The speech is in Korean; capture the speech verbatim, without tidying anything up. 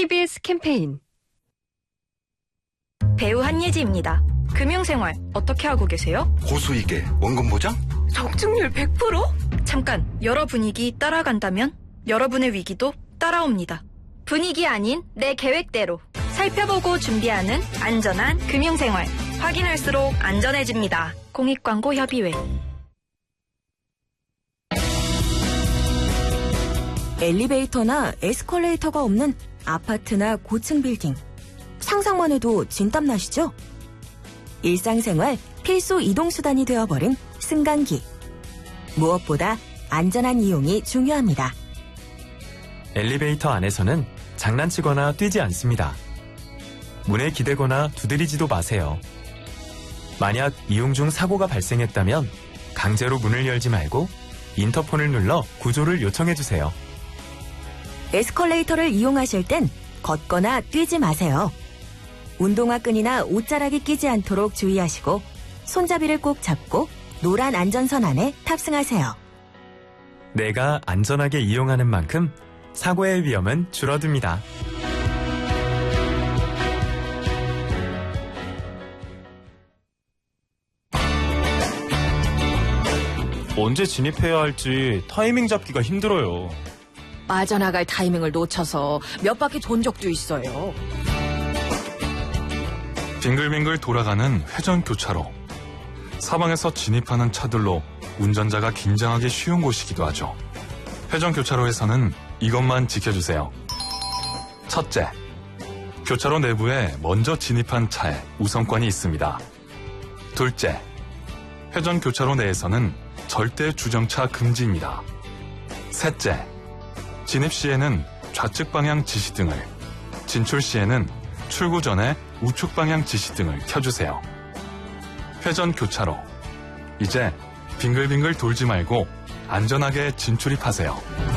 티비에스 캠페인. 배우 한예지입니다. 금융생활 어떻게 하고 계세요? 고수익에 원금 보장? 적중률 백 퍼센트? 잠깐, 여러 분위기 따라간다면 여러분의 위기도 따라옵니다. 분위기 아닌 내 계획대로 살펴보고 준비하는 안전한 금융생활. 확인할수록 안전해집니다. 공익광고협의회. 엘리베이터나 에스컬레이터가 없는 아파트나 고층 빌딩. 상상만 해도 진땀 나시죠? 일상생활 필수 이동수단이 되어버린 승강기. 무엇보다 안전한 이용이 중요합니다. 엘리베이터 안에서는 장난치거나 뛰지 않습니다. 문에 기대거나 두드리지도 마세요. 만약 이용 중 사고가 발생했다면 강제로 문을 열지 말고 인터폰을 눌러 구조를 요청해주세요. 에스컬레이터를 이용하실 땐 걷거나 뛰지 마세요. 운동화 끈이나 옷자락이 끼지 않도록 주의하시고 손잡이를 꼭 잡고 노란 안전선 안에 탑승하세요. 내가 안전하게 이용하는 만큼 사고의 위험은 줄어듭니다. 언제 진입해야 할지 타이밍 잡기가 힘들어요. 빠져나갈 타이밍을 놓쳐서 몇 바퀴 돈 적도 있어요. 빙글빙글 돌아가는 회전교차로. 사방에서 진입하는 차들로 운전자가 긴장하기 쉬운 곳이기도 하죠. 회전교차로에서는 이것만 지켜주세요. 첫째, 교차로 내부에 먼저 진입한 차에 우선권이 있습니다. 둘째, 회전교차로 내에서는 절대 주정차 금지입니다. 셋째, 진입 시에는 좌측 방향 지시등을, 진출 시에는 출구 전에 우측 방향 지시등을 켜주세요. 회전 교차로. 이제 빙글빙글 돌지 말고 안전하게 진출입하세요.